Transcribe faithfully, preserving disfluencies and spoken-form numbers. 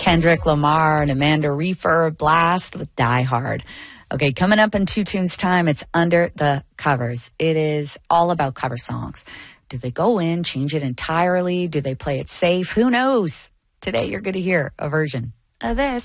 Kendrick Lamar and Amanda Reefer Blast with Die Hard. Okay, coming up in two tunes time, it's Under the Covers. It is all about cover songs. Do they go in, change it entirely? Do they play it safe? Who knows? Today you're going to hear a version of this.